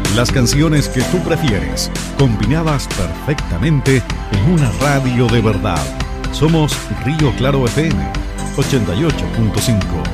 Las canciones que tú prefieres, combinadas perfectamente en una radio de verdad. Somos Río Claro FM 88.5.